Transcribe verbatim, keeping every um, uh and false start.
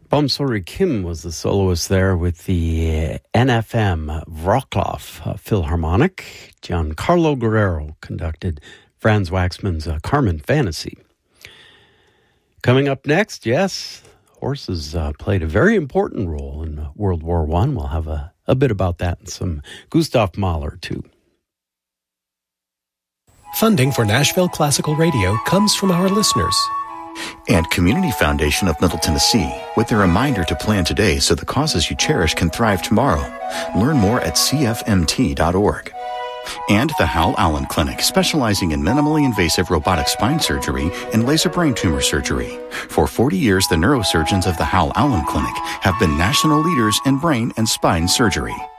Bomsori Kim was the soloist there with the N F M Wroclaw uh, Philharmonic. Giancarlo Guerrero conducted Franz Waxman's uh, Carmen Fantasy. Coming up next, yes, horses uh, played a very important role in World War One. We'll have a, a bit about that and some Gustav Mahler, too. Funding for Nashville Classical Radio comes from our listeners. And Community Foundation of Middle Tennessee, with a reminder to plan today so the causes you cherish can thrive tomorrow. Learn more at c f m t dot org. And the Hal Allen Clinic, specializing in minimally invasive robotic spine surgery and laser brain tumor surgery. For forty years, the neurosurgeons of the Hal Allen Clinic have been national leaders in brain and spine surgery.